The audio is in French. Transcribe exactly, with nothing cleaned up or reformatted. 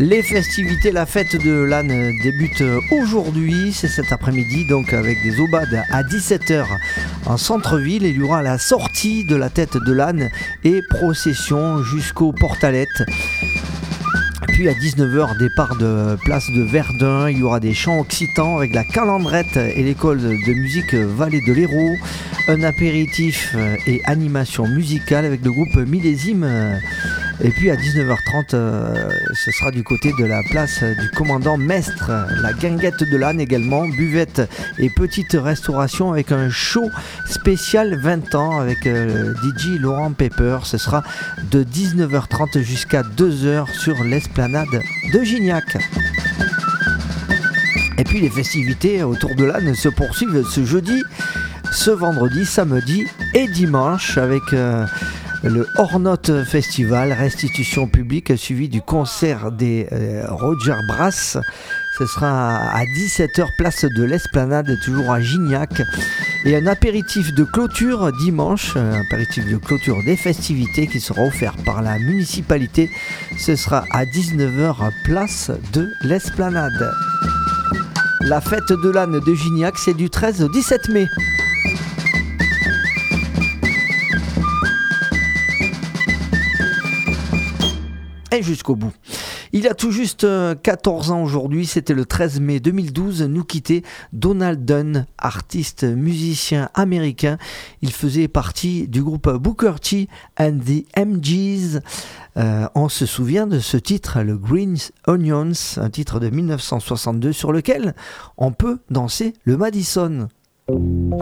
Les festivités, la fête de l'âne débute aujourd'hui, c'est cet après-midi, donc avec des aubades à dix-sept heures en centre-ville. Il y aura la sortie de la tête de l'âne et procession jusqu'aux Portalettes. Puis à dix-neuf heures, départ de place de Verdun, il y aura des chants occitans avec la calandrette et l'école de musique Vallée de l'Hérault, un apéritif et animation musicale avec le groupe Millésime. Et puis à dix-neuf heures trente, euh, ce sera du côté de la place du commandant Mestre, la guinguette de l'âne également, buvette et petite restauration avec un show spécial vingt ans avec euh, D J Laurent Pepper. Ce sera de dix-neuf heures trente jusqu'à deux heures sur l'esplanade de Gignac. Et puis les festivités autour de l'âne se poursuivent ce jeudi, ce vendredi, samedi et dimanche avec... Euh, le Hornote Festival, restitution publique suivi du concert des euh, Roger Brass. Ce sera à dix-sept heures, place de l'Esplanade, toujours à Gignac. Et un apéritif de clôture dimanche, un apéritif de clôture des festivités qui sera offert par la municipalité. Ce sera à dix-neuf heures, place de l'Esplanade. La fête de l'âne de Gignac, c'est du treize au dix-sept mai. Et jusqu'au bout. Il y a tout juste quatorze ans aujourd'hui, c'était le treize mai deux mille douze, nous quittait Donald Dunn, artiste musicien américain. Il faisait partie du groupe Booker T and the M Gs. Euh, on se souvient de ce titre, le Green Onions, un titre de mille neuf cent soixante-deux sur lequel on peut danser le Madison.